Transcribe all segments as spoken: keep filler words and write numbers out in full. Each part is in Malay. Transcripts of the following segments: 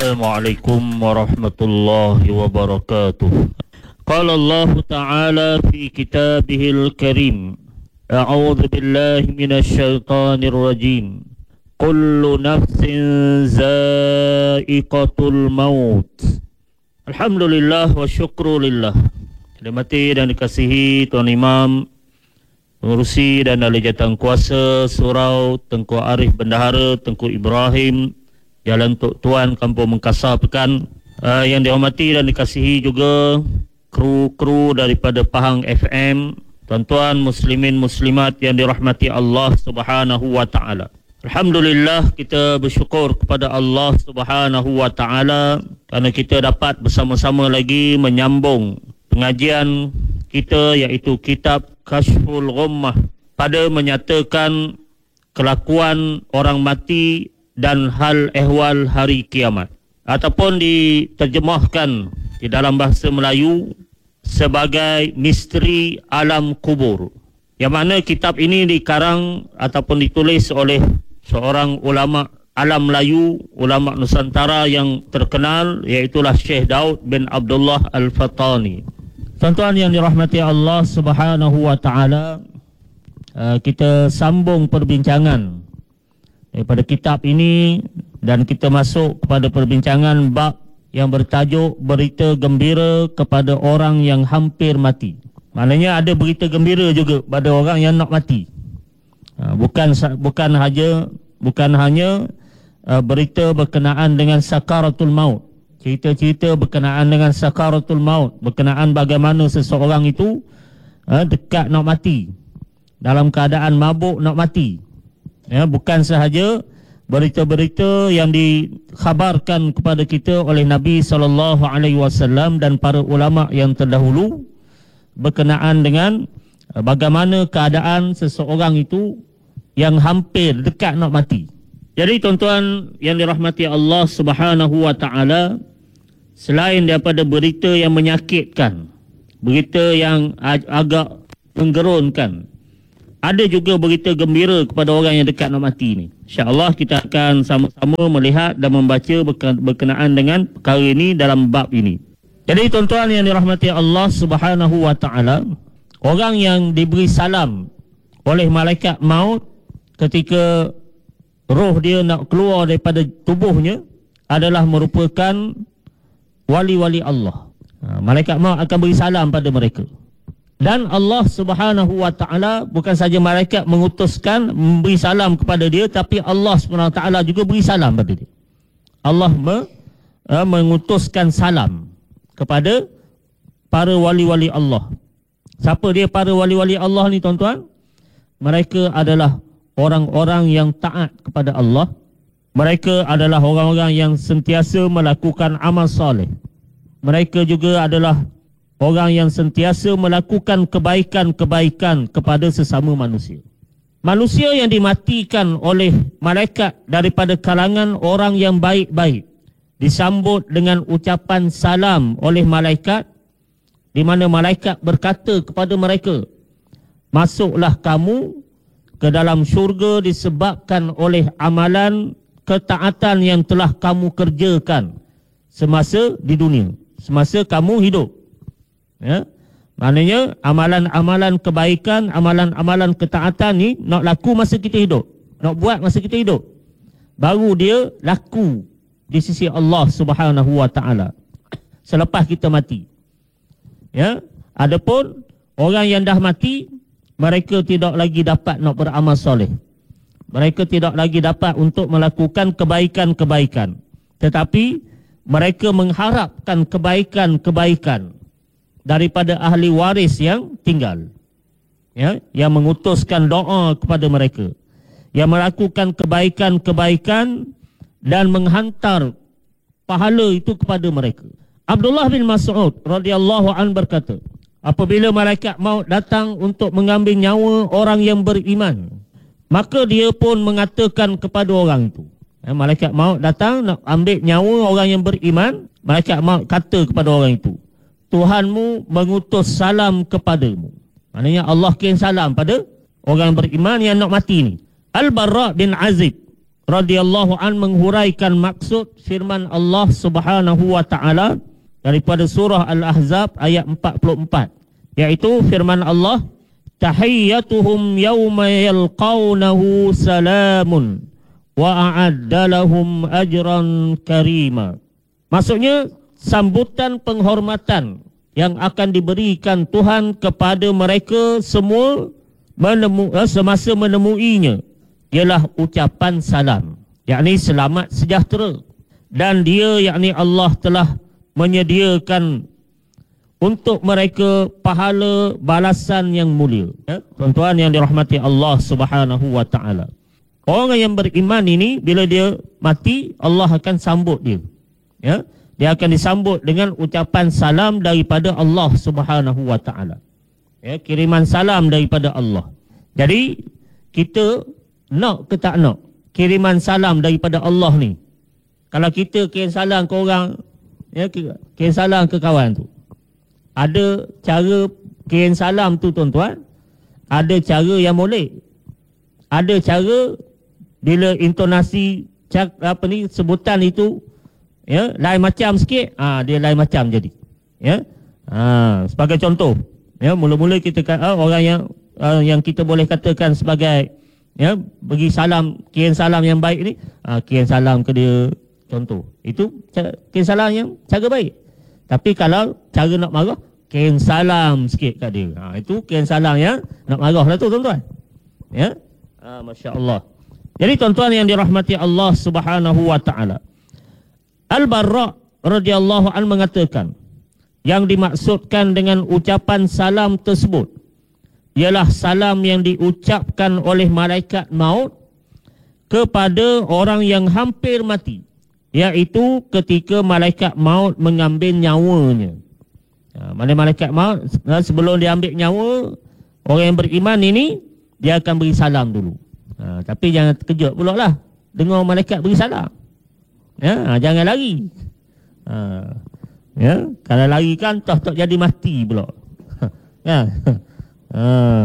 Assalamualaikum warahmatullahi wabarakatuh. Qala Allah Ta'ala fi kitabihil karim. A'udzu billahi minasy syaithanir rajim. Kullu nafsin za'iqatul maut. Alhamdulillah wa syukrulillah. Dihormati dan dikasihi Tuan Imam, Pengerusi dan Ahli Jawatan Kuasa Surau Tengku Arif Bendahara Tengku Ibrahim Jalan Tok Tuan Kampung Mengkasar Pekan, uh, yang dihormati dan dikasihi juga kru-kru daripada Pahang F M, tuan-tuan muslimin muslimat yang dirahmati Allah Subhanahu wa taala. Alhamdulillah, kita bersyukur kepada Allah Subhanahu wa taala kerana kita dapat bersama-sama lagi menyambung pengajian kita, iaitu kitab Kashful Ghummah, pada menyatakan kelakuan orang mati dan hal ehwal hari kiamat, ataupun diterjemahkan di dalam bahasa Melayu sebagai misteri alam kubur, yang mana kitab ini dikarang ataupun ditulis oleh seorang ulama alam Melayu, ulama Nusantara yang terkenal, iaitulah Syekh Daud bin Abdullah Al-Fatani. Tuan-tuan yang dirahmati Allah Subhanahu wa taala, kita sambung perbincangan daripada kitab ini dan kita masuk kepada perbincangan bab yang bertajuk berita gembira kepada orang yang hampir mati. Maknanya ada berita gembira juga pada orang yang nak mati. Bukan bukan hanya bukan hanya berita berkenaan dengan sakaratul maut. Cerita-cerita berkenaan dengan sakaratul maut, berkenaan bagaimana seseorang itu dekat nak mati, dalam keadaan mabuk nak mati. Ya, bukan sahaja berita-berita yang dikhabarkan kepada kita oleh Nabi sallallahu alaihi wasallam dan para ulama yang terdahulu berkenaan dengan bagaimana keadaan seseorang itu yang hampir dekat nak mati. Jadi tuan-tuan yang dirahmati Allah Subhanahu wa taala, selain daripada berita yang menyakitkan, berita yang ag- agak menggerunkan, ada juga berita gembira kepada orang yang dekat nak mati ni. InsyaAllah kita akan sama-sama melihat dan membaca berkenaan dengan perkara ini dalam bab ini. Jadi tuan-tuan yang dirahmati Allah Subhanahu wa taala, orang yang diberi salam oleh malaikat maut ketika roh dia nak keluar daripada tubuhnya adalah merupakan wali-wali Allah. Ha, malaikat maut akan beri salam pada mereka. Dan Allah Subhanahu wa taala bukan saja malaikat mengutuskan memberi salam kepada dia, tapi Allah Subhanahu wa taala juga beri salam pada dia. Allah me, uh, mengutuskan salam kepada para wali-wali Allah. Siapa dia para wali-wali Allah ni tuan-tuan? Mereka adalah orang-orang yang taat kepada Allah. Mereka adalah orang-orang yang sentiasa melakukan amal soleh. Mereka juga adalah orang yang sentiasa melakukan kebaikan-kebaikan kepada sesama manusia. Manusia yang dimatikan oleh malaikat daripada kalangan orang yang baik-baik disambut dengan ucapan salam oleh malaikat, di mana malaikat berkata kepada mereka, masuklah kamu ke dalam syurga disebabkan oleh amalan ketaatan yang telah kamu kerjakan semasa di dunia, semasa kamu hidup. Ya, maknanya amalan-amalan kebaikan, amalan-amalan ketaatan ni nak laku masa kita hidup, nak buat masa kita hidup, baru dia laku di sisi Allah Subhanahu wa taala selepas kita mati. Ya, adapun orang yang dah mati, mereka tidak lagi dapat nak beramal soleh. Mereka tidak lagi dapat untuk melakukan kebaikan-kebaikan, tetapi mereka mengharapkan kebaikan-kebaikan daripada ahli waris yang tinggal, ya, yang mengutuskan doa kepada mereka, yang melakukan kebaikan-kebaikan dan menghantar pahala itu kepada mereka. Abdullah bin Mas'ud radhiyallahu an berkata, apabila malaikat maut datang untuk mengambil nyawa orang yang beriman, maka dia pun mengatakan kepada orang itu, ya, malaikat maut datang nak ambil nyawa orang yang beriman, malaikat maut kata kepada orang itu, Tuhanmu mengutus salam kepadamu. Maknanya Allah kirim salam pada orang beriman yang nak mati ni. Al-Bara bin Azib radhiyallahu an menghuraikan maksud firman Allah Subhanahu wa taala daripada surah Al-Ahzab ayat empat puluh empat, iaitu firman Allah, tahiyyatuhum yawma yalqawnahu salamun wa a'adda lahum ajran karima. Maksudnya sambutan penghormatan yang akan diberikan Tuhan kepada mereka semua menemu, semasa menemuinya ialah ucapan salam, yakni selamat sejahtera, dan dia yakni Allah telah menyediakan untuk mereka pahala balasan yang mulia. Ya, tuan-tuan yang dirahmati Allah Subhanahu wa taala. Orang yang beriman ini bila dia mati, Allah akan sambut dia. Ya, dia akan disambut dengan ucapan salam daripada Allah Subhanahu wa taala. Ya, kiriman salam daripada Allah. Jadi kita nak ke tak nak kiriman salam daripada Allah ni? Kalau kita kirim salam ke orang, ya, kirim salam ke kawan tu, ada cara kirim salam tu tuan-tuan, ada cara yang molek, ada cara bila intonasi cak, apa ni sebutan itu, ya, lain macam sikit, ah ha, dia lain macam jadi, ya. Ha, sebagai contoh, ya, mula-mula kita uh, orang yang uh, yang kita boleh katakan sebagai, ya, bagi salam, kirim salam yang baik ni, uh, kirim salam ke dia, contoh. Itu kirim salam yang cara baik. Tapi kalau cara nak marah, kirim salam sikit kat dia. Ha, itu kirim salam yang nak marah lah tu tuan-tuan. Ya. Ha, Masya Allah. Jadi tuan-tuan yang dirahmati Allah Subhanahu wa taala. Al-Barra radhiyallahu an mengatakan, yang dimaksudkan dengan ucapan salam tersebut ialah salam yang diucapkan oleh malaikat maut kepada orang yang hampir mati, iaitu ketika malaikat maut mengambil nyawanya. Ha, mana malaikat maut sebelum dia ambil nyawa orang yang beriman ini, dia akan beri salam dulu. Ha, tapi jangan terkejut pula lah dengar malaikat beri salam. Ya, jangan lari. Ha, ya, kalau lari kan tak-tak jadi mati pula. Ya. Ha.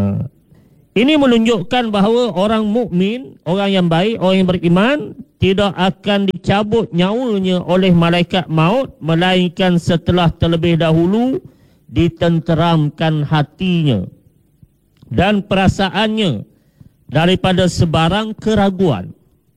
Ini menunjukkan bahawa orang mukmin, orang yang baik, orang yang beriman tidak akan dicabut nyawanya oleh malaikat maut, melainkan setelah terlebih dahulu ditenteramkan hatinya dan perasaannya daripada sebarang keraguan.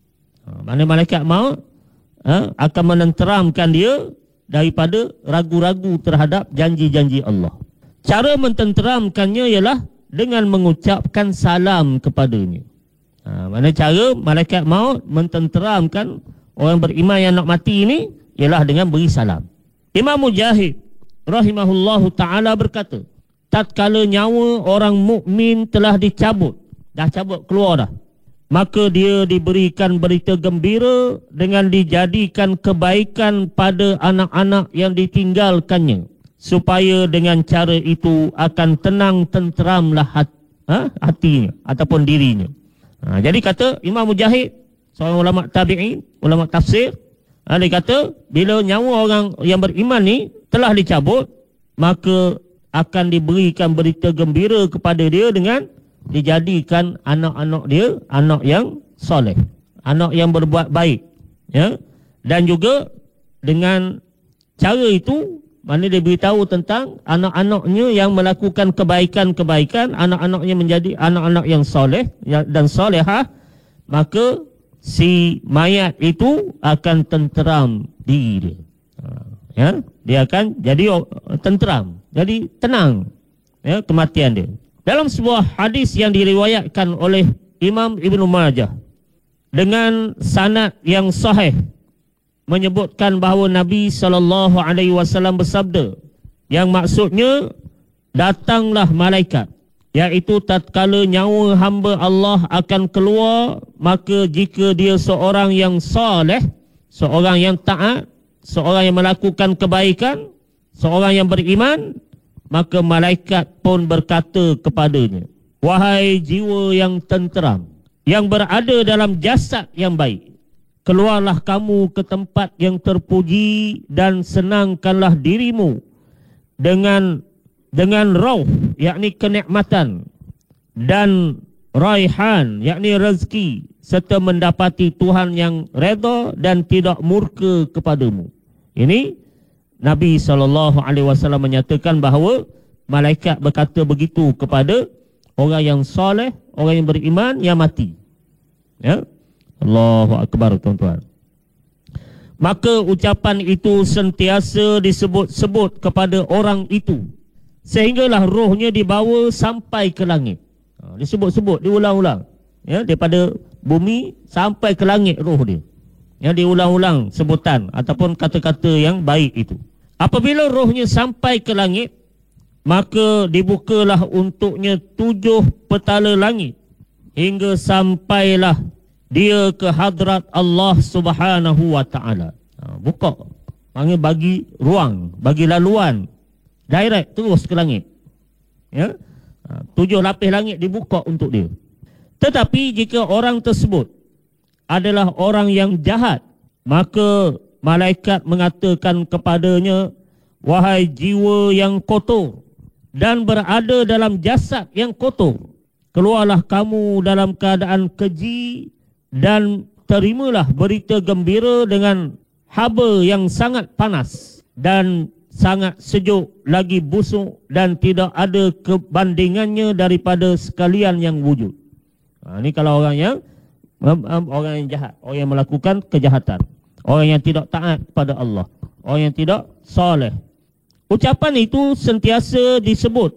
Ha, mana malaikat maut ha, akan menenteramkan dia daripada ragu-ragu terhadap janji-janji Allah. Cara mententeramkannya ialah dengan mengucapkan salam kepadanya. Ha, mana cara malaikat maut mententeramkan orang beriman yang nak mati ini ialah dengan beri salam. Imam Mujahid rahimahullahu ta'ala berkata, tatkala nyawa orang mukmin telah dicabut, dah cabut keluar dah, maka dia diberikan berita gembira dengan dijadikan kebaikan pada anak-anak yang ditinggalkannya, supaya dengan cara itu akan tenang tenteramlah hati, ha, hatinya ataupun dirinya. Ha, jadi kata Imam Mujahid, seorang ulama tabi'in, ulama tafsir, ha, dia kata bila nyawa orang yang beriman ni telah dicabut, maka akan diberikan berita gembira kepada dia dengan dijadikan anak-anak dia anak yang soleh, anak yang berbuat baik, ya. Dan juga dengan cara itu, mana dia beritahu tentang anak-anaknya yang melakukan kebaikan-kebaikan, anak-anaknya menjadi anak-anak yang soleh dan solehah, maka si mayat itu akan tenteram diri dia. Ya, dia akan jadi tenteram, jadi tenang, ya, kematian dia. Dalam sebuah hadis yang diriwayatkan oleh Imam Ibnu Majah dengan sanad yang sahih, menyebutkan bahawa Nabi sallallahu alaihi wasallam bersabda, yang maksudnya datanglah malaikat, iaitu tatkala nyawa hamba Allah akan keluar, maka jika dia seorang yang saleh, seorang yang taat, seorang yang melakukan kebaikan, seorang yang beriman, maka malaikat pun berkata kepadanya, wahai jiwa yang tenteram, yang berada dalam jasad yang baik, keluarlah kamu ke tempat yang terpuji dan senangkanlah dirimu dengan dengan rauh, yakni kenikmatan, dan raihan, yakni rezeki, serta mendapati Tuhan yang redha dan tidak murka kepadamu. Ini Nabi sallallahu alaihi wasallam menyatakan bahawa malaikat berkata begitu kepada orang yang soleh, orang yang beriman yang mati. Ya. Allahu akbar, tuan-tuan. Maka ucapan itu sentiasa disebut-sebut kepada orang itu, sehinggalah rohnya dibawa sampai ke langit. Ha, disebut-sebut, diulang-ulang. Ya, daripada bumi sampai ke langit roh dia. Ya, diulang-ulang sebutan ataupun kata-kata yang baik itu. Apabila rohnya sampai ke langit, maka dibukalah untuknya tujuh petala langit hingga sampailah dia ke hadrat Allah Subhanahu wa ta'ala. Ha, buka. Panggil bagi ruang, bagi laluan. Direct terus ke langit. Ya. Ha, tujuh lapis langit dibuka untuk dia. Tetapi jika orang tersebut adalah orang yang jahat, maka malaikat mengatakan kepadanya, wahai jiwa yang kotor dan berada dalam jasad yang kotor, keluarlah kamu dalam keadaan keji dan terimalah berita gembira dengan haba yang sangat panas dan sangat sejuk, lagi busuk dan tidak ada kebandingannya daripada sekalian yang wujud. Ha, ini kalau orang yang orang yang jahat, orang yang melakukan kejahatan, orang yang tidak taat kepada Allah, orang yang tidak soleh. Ucapan itu sentiasa disebut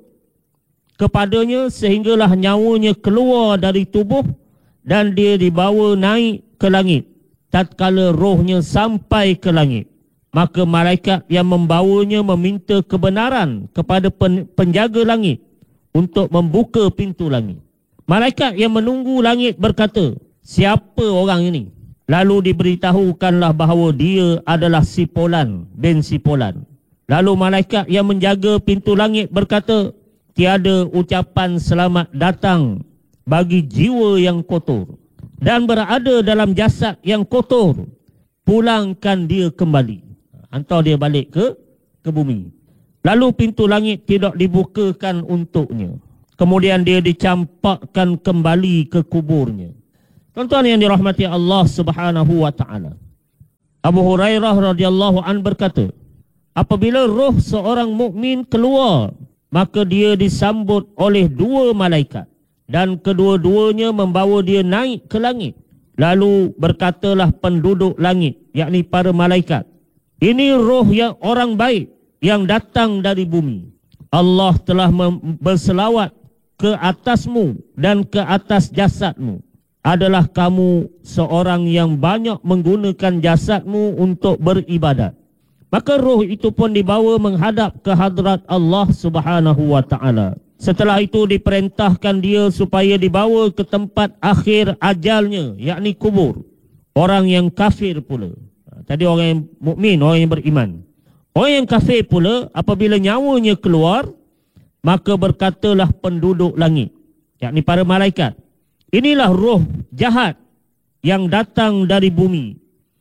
kepadanya sehinggalah nyawanya keluar dari tubuh dan dia dibawa naik ke langit. Tatkala rohnya sampai ke langit, maka malaikat yang membawanya meminta kebenaran kepada pen, penjaga langit untuk membuka pintu langit. Malaikat yang menunggu langit berkata, siapa orang ini? Lalu diberitahukanlah bahawa dia adalah si Fulan bin si Fulan. Lalu malaikat yang menjaga pintu langit berkata, tiada ucapan selamat datang bagi jiwa yang kotor dan berada dalam jasad yang kotor. Pulangkan dia kembali. Hantar dia balik ke ke bumi. Lalu pintu langit tidak dibukakan untuknya. Kemudian dia dicampakkan kembali ke kuburnya. Tuan-tuan yang dirahmati Allah Subhanahu wa ta'ala, Abu Hurairah radhiyallahu an berkata, apabila roh seorang mukmin keluar, maka dia disambut oleh dua malaikat dan kedua-duanya membawa dia naik ke langit. Lalu berkatalah penduduk langit, yakni para malaikat, ini roh yang orang baik yang datang dari bumi. Allah telah berselawat ke atasmu dan ke atas jasadmu. Adalah kamu seorang yang banyak menggunakan jasadmu untuk beribadat. Maka roh itu pun dibawa menghadap ke hadrat Allah Subhanahu wa ta'ala. Setelah itu diperintahkan dia supaya dibawa ke tempat akhir ajalnya, yakni kubur. Orang yang kafir pula. Tadi orang yang mukmin, orang yang beriman. Orang yang kafir pula, apabila nyawanya keluar, maka berkatalah penduduk langit, yakni para malaikat, inilah roh jahat yang datang dari bumi.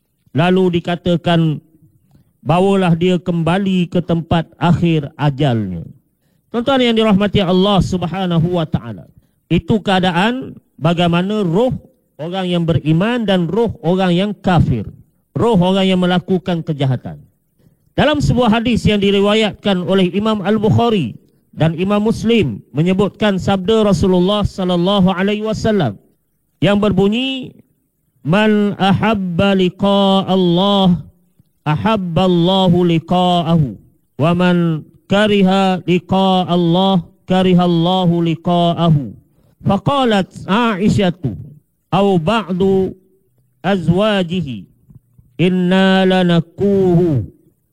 Lalu dikatakan, bawalah dia kembali ke tempat akhir ajalnya. Tuan-tuan yang dirahmati Allah Subhanahu wa ta'ala, itu keadaan bagaimana roh orang yang beriman dan roh orang yang kafir, roh orang yang melakukan kejahatan. Dalam sebuah hadis yang diriwayatkan oleh Imam Al-Bukhari dan Imam Muslim menyebutkan sabda Rasulullah sallallahu alaihi wasallam yang berbunyi, man ahabba liqa Allah ahabba Allahu liqa'ahu wa man kariha liqa Allah kariha Allahu liqa'ahu. Faqalat Aisyatu aw ba'du azwajihi inna lanakuhu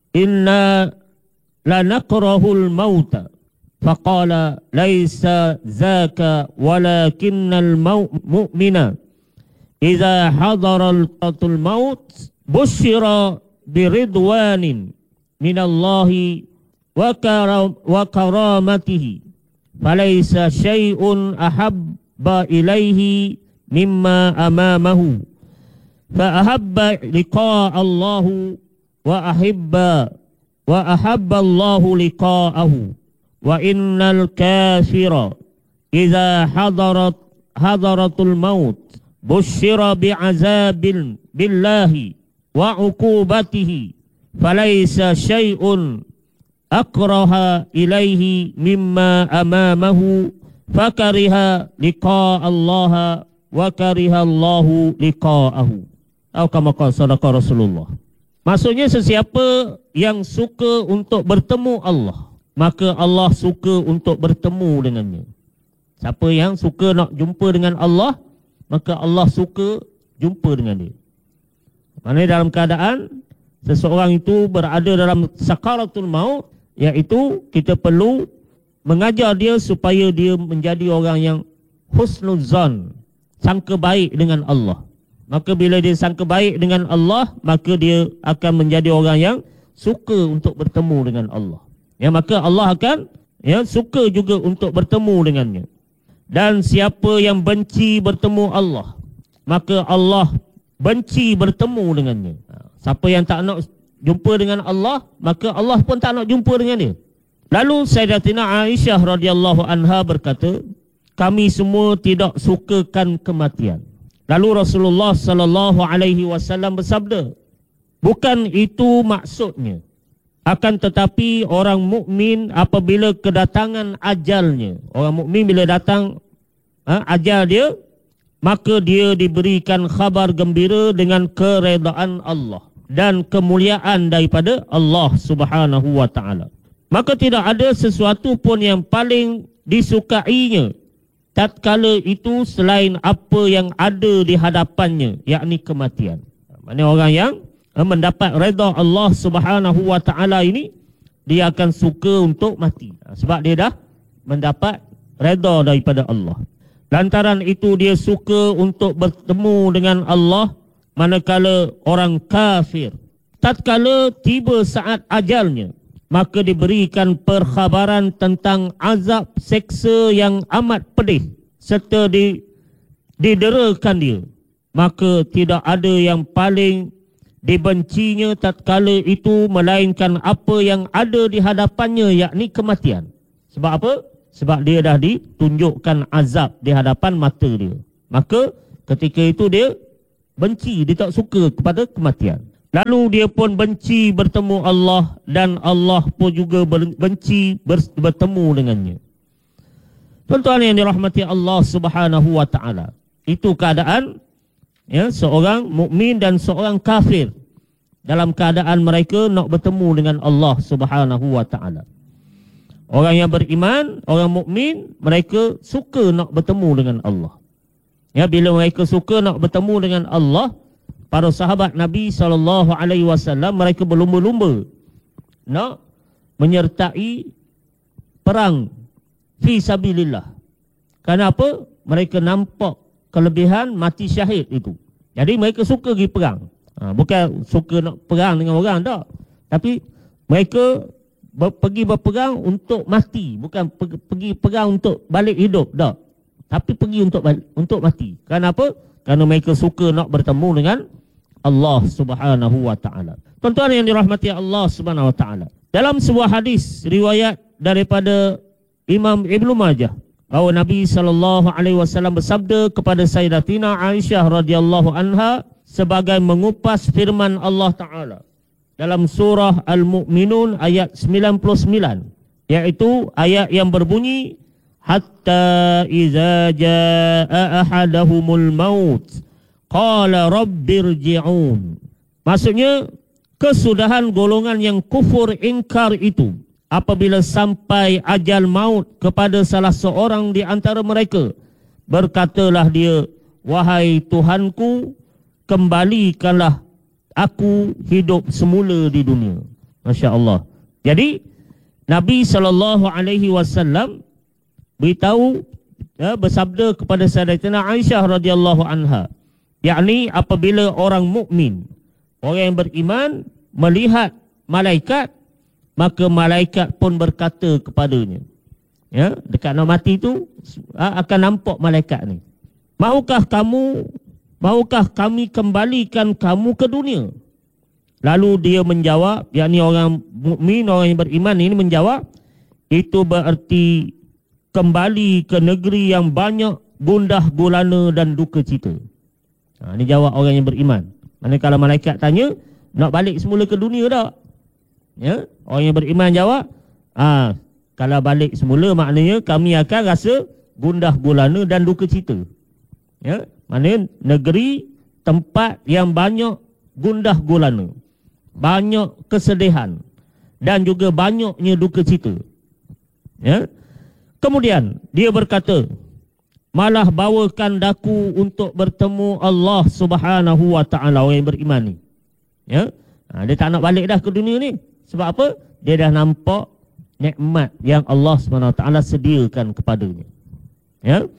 inna lanakrahul mauta. Faqala laisa zaka walakinnal mu'mina idza hadara al maut busyira biridwanin minallahi wa karam wa karamatihi falaysa syai'un ahabba ilaihi mimma amamahu fa ahabba liqa Allahu wa ahibba wa ahabba Allahu liqa'ahu wa innal kafira idza hadarat hadaratul maut busyira bi'azabil billahi wa uqubatihi falaysa syai'un akraha ilaihi mimma amamahu fakariha liqa Allah wa kariha Allahu liqa'ahu. Atau kama qala sadaqa Rasulullah. Maksudnya sesiapa yang suka untuk bertemu Allah, maka Allah suka untuk bertemu dengannya. Siapa yang suka nak jumpa dengan Allah, maka Allah suka jumpa dengan dia. Maksudnya dalam keadaan seseorang itu berada dalam sakaratul maut, iaitu kita perlu mengajar dia supaya dia menjadi orang yang husnuzan, sangka baik dengan Allah. Maka bila dia sangka baik dengan Allah, maka dia akan menjadi orang yang suka untuk bertemu dengan Allah. Ya, maka Allah akan ya suka juga untuk bertemu dengannya. Dan siapa yang benci bertemu Allah, maka Allah benci bertemu dengannya. Siapa yang tak nak jumpa dengan Allah, maka Allah pun tak nak jumpa dengan dia. Lalu Sayyidatina Aisyah radhiyallahu anha berkata, kami semua tidak sukakan kematian. Lalu Rasulullah sallallahu alaihi wasallam bersabda, bukan itu maksudnya. Akan tetapi orang mukmin apabila kedatangan ajalnya, orang mukmin bila datang ha, ajal dia, maka dia diberikan khabar gembira dengan keredaan Allah dan kemuliaan daripada Allah Subhanahu wa taala. Maka tidak ada sesuatu pun yang paling disukainya tatkala itu selain apa yang ada di hadapannya, yakni kematian. Maksudnya orang yang mendapat redha Allah Subhanahu wa taala ini, dia akan suka untuk mati sebab dia dah mendapat redha daripada Allah. Lantaran itu dia suka untuk bertemu dengan Allah. Manakala orang kafir tatkala tiba saat ajalnya, maka diberikan perkhabaran tentang azab seksa yang amat pedih serta di, diderakan dia. Maka tidak ada yang paling dibencinya tatkala itu melainkan apa yang ada di hadapannya, yakni kematian. Sebab apa? Sebab dia dah ditunjukkan azab di hadapan mata dia. Maka ketika itu dia benci, dia tak suka kepada kematian. Lalu dia pun benci bertemu Allah dan Allah pun juga benci bertemu dengannya. Tuan-tuan yang dirahmati Allah Subhanahu wa taala, itu keadaan ya seorang mukmin dan seorang kafir dalam keadaan mereka nak bertemu dengan Allah Subhanahu wa taala. Orang yang beriman, orang mukmin, mereka suka nak bertemu dengan Allah. Ya, bila mereka suka nak bertemu dengan Allah, para sahabat Nabi sallallahu alaihi wasallam mereka berlumba-lumba nak menyertai perang fi sabilillah. Kenapa? Mereka nampak kelebihan mati syahid itu. Jadi mereka suka pergi perang. Ha, bukan suka nak perang dengan orang tak. Tapi mereka ber, pergi berperang untuk mati, bukan per, pergi perang untuk balik hidup tak. Tapi pergi untuk untuk mati. Kenapa? Kerana mereka suka nak bertemu dengan Allah Subhanahu wa taala. Tuan-tuan yang dirahmati Allah Subhanahu wa taala, dalam sebuah hadis riwayat daripada Imam Ibnu Majah, bahawa Nabi sallallahu alaihi wasallam bersabda kepada Sayyidatina Aisyah radhiyallahu anha sebagai mengupas firman Allah taala dalam surah Al-Mu'minun ayat sembilan puluh sembilan, iaitu ayat yang berbunyi, hatta iza jaa ahadahumul maut qala rabbirji'un. Maksudnya kesudahan golongan yang kufur ingkar itu apabila sampai ajal maut kepada salah seorang di antara mereka, berkatalah dia, wahai Tuhanku, kembalikanlah aku hidup semula di dunia. Masya Allah. Jadi Nabi sallallahu alaihi wasallam beritahu ya, bersabda kepada Sayyidatina Aisyah radhiyallahu anha, yakni apabila orang mukmin, orang yang beriman melihat malaikat, maka malaikat pun berkata kepadanya, ya, dekat nak mati tu akan nampak malaikat ni, maukah kamu maukah kami kembalikan kamu ke dunia? Lalu dia menjawab, yakni orang mukmin, orang yang beriman ini menjawab, itu berarti kembali ke negeri yang banyak gundah gulana dan duka cita. Ha, ini jawab orang yang beriman. Mana kalau malaikat tanya, nak balik semula ke dunia tak? Ya, orang yang beriman jawab, ah, kalau balik semula maknanya kami akan rasa gundah gulana dan duka cita. Ya, maknanya negeri tempat yang banyak gundah gulana, banyak kesedihan dan juga banyaknya duka cita. Ya. Kemudian dia berkata, malah bawakan daku untuk bertemu Allah Subhanahu wa taala, orang yang beriman ni. Ya. Ha, dia tak nak balik dah ke dunia ni. Sebab apa? Dia dah nampak nikmat yang Allah Subhanahu wa taala sediakan kepadanya. Ya.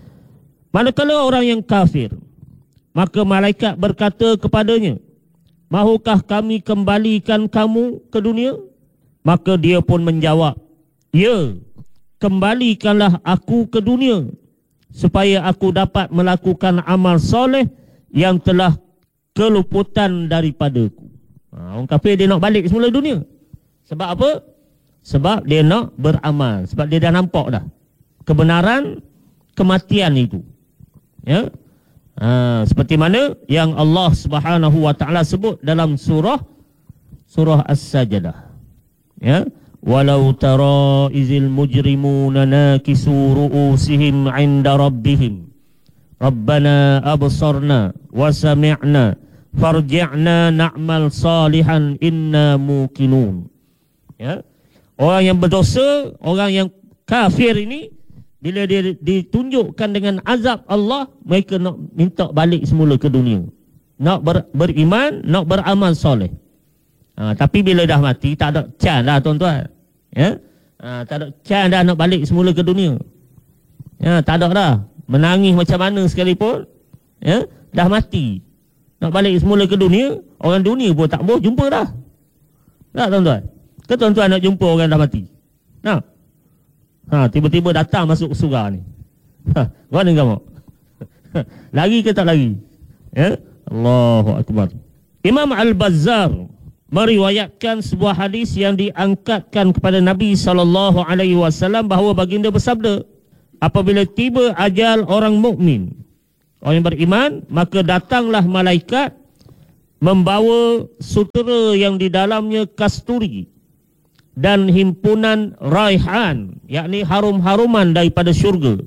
Manakala orang yang kafir, maka malaikat berkata kepadanya, mahukah kami kembalikan kamu ke dunia? Maka dia pun menjawab, ya, kembalikanlah aku ke dunia supaya aku dapat melakukan amal soleh yang telah keluputan daripadaku. Ha, orang kafir dia nak balik semula dunia. Sebab apa? Sebab dia nak beramal. Sebab dia dah nampak dah kebenaran kematian itu. Ya. Ha, seperti mana yang Allah Subhanahu wa taala sebut dalam surah surah As-Sajdah. Ya, walau tara izil mujrimuna nakisu ru'usihim 'inda rabbihim rabbana absarna wa sami'na farji'na na'mal salihan inna muqinun. Ya, orang yang berdosa, orang yang kafir ini, bila dia ditunjukkan dengan azab Allah, mereka nak minta balik semula ke dunia, nak ber, beriman, nak beramal soleh. Ha, tapi bila dah mati, tak ada can dah tuan-tuan. Ya? Ha, tak ada can dah nak balik semula ke dunia. Ya, tak ada dah. Menangis macam mana sekalipun, ya, dah mati. Nak balik semula ke dunia, orang dunia pun tak boleh jumpa dah. Tak tuan-tuan? Ke tuan-tuan nak jumpa orang dah mati? Nah. Ha, tiba-tiba datang masuk surga ni. Ha, mana kamu? Lari ke tak lari? Ya? Allahu Akbar. Imam Al-Bazzar meriwayatkan sebuah hadis yang diangkatkan kepada Nabi sallallahu alaihi wasallam bahawa baginda bersabda, apabila tiba ajal orang mukmin, orang yang beriman, maka datanglah malaikat membawa sutera yang di dalamnya kasturi dan himpunan raihan, yakni harum-haruman daripada syurga.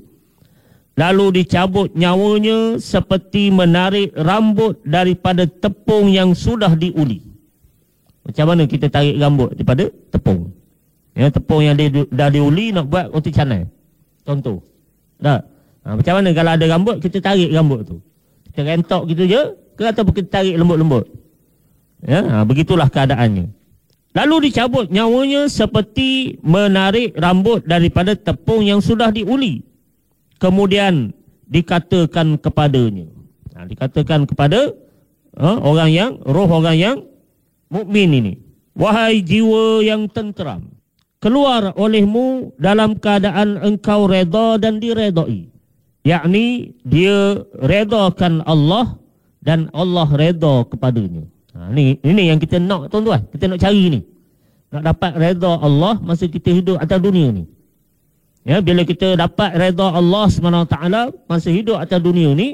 Lalu dicabut nyawanya seperti menarik rambut daripada tepung yang sudah diuli. Macam mana kita tarik rambut daripada tepung? Ya, tepung yang dia, dah diuli nak buat roti canai. Contoh. Tak? Ha, macam mana kalau ada rambut, kita tarik rambut tu? Kita rentok gitu je, ke ataupun kita tarik lembut-lembut? Ya, ha, begitulah keadaannya. Lalu dicabut nyawanya seperti menarik rambut daripada tepung yang sudah diuli. Kemudian dikatakan kepadanya. Ha, dikatakan kepada ha, orang yang, roh orang yang mukmin ini, wahai jiwa yang tenteram, keluar olehmu dalam keadaan engkau reda dan diredai. Yakni dia redakan Allah dan Allah reda kepadanya. Ha, ini, ini yang kita nak tuan-tuan, kita nak cari ni. Nak dapat reda Allah masa kita hidup atas dunia ni. Ya, bila kita dapat reda Allah subhanahu wa taala masa hidup atas dunia ni,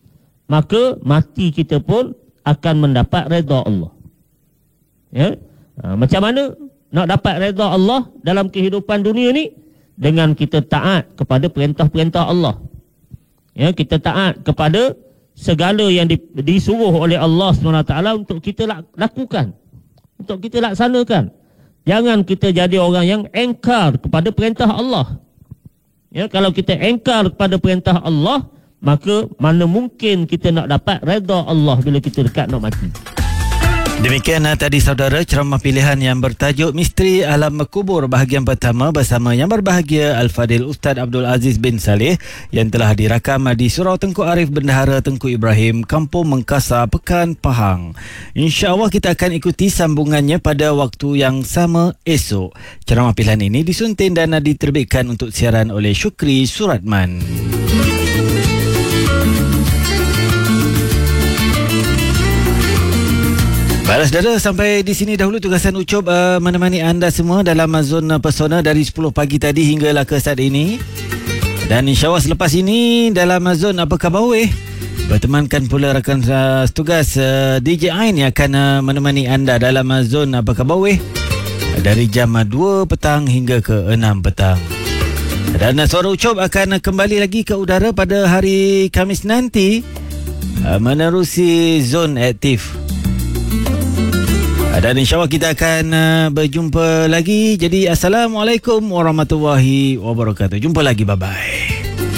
maka mati kita pun akan mendapat reda Allah. Ya, ha, macam mana nak dapat reda Allah dalam kehidupan dunia ni? Dengan kita taat kepada perintah-perintah Allah. Ya, kita taat kepada segala yang di, disuruh oleh Allah subhanahu wa taala untuk kita lakukan, untuk kita laksanakan. Jangan kita jadi orang yang engkar kepada perintah Allah. Ya, kalau kita engkar kepada perintah Allah, maka mana mungkin kita nak dapat reda Allah bila kita dekat nak mati. Demikian tadi saudara ceramah pilihan yang bertajuk Misteri Alam Kubur bahagian pertama bersama yang berbahagia Al-Fadil Ustaz Abdul Aziz bin Saleh yang telah dirakam di Surau Tengku Arif Bendahara Tengku Ibrahim, Kampung Mengkasar, Pekan Pahang. InsyaAllah kita akan ikuti sambungannya pada waktu yang sama esok. Ceramah pilihan ini disunting dan diterbitkan untuk siaran oleh Syukri Suratman. Baiklah saudara, sampai di sini dahulu tugasan Ucup uh, menemani anda semua dalam zona pesona dari sepuluh pagi tadi hinggalah ke saat ini. Dan insyaAllah selepas ini dalam zon Apa Khabar Weh, bertemankan pula rakan uh, tugas uh, D J Ain yang akan uh, menemani anda dalam uh, zon Apa Khabar Weh dari jam uh, dua petang hingga ke enam petang. Dan uh, Suara Ucop akan uh, kembali lagi ke udara pada hari Khamis nanti uh, menerusi zon aktif. Dan insyaAllah kita akan uh, berjumpa lagi. Jadi Assalamualaikum warahmatullahi wabarakatuh. Jumpa lagi, bye-bye.